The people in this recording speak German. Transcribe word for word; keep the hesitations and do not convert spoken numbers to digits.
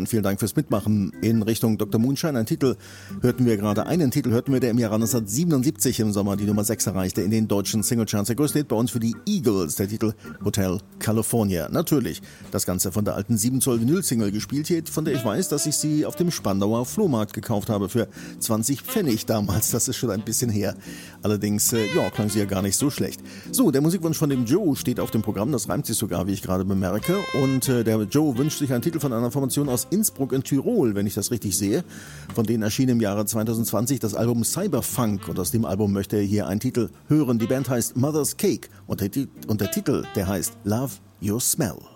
und vielen Dank fürs Mitmachen in Richtung Doktor Moonshine. Ein Titel hörten wir gerade, einen Titel hörten wir, der im Jahre neunzehnhundertsiebenundsiebzig im Sommer die Nummer sechs erreichte in den deutschen Singlecharts. Der größte Hit bei uns für die Eagles, der Titel Hotel California. Natürlich das Ganze von der alten sieben Zoll Vinyl-Single gespielt hier, von der ich weiß, dass ich sie auf dem Spandauer Flohmarkt gekauft habe für zwanzig Pfennig damals. Das ist schon ein bisschen her. Allerdings, äh, ja, klang sie ja gar nicht so schlecht. So, der Musikwunsch von dem Joe steht auf dem Programm. Das reimt sich sogar, wie ich gerade bemerke. Und äh, der Joe wünscht sich einen Titel von einer Formation aus Innsbruck in Tirol, wenn ich das richtig sehe. Von denen erschien im Jahre zweitausendzwanzig das Album Cyberfunk. Und aus dem Album möchte er hier einen Titel hören. Die Band heißt Mother's Cake. Und der, und der Titel, der heißt Love Your Smell.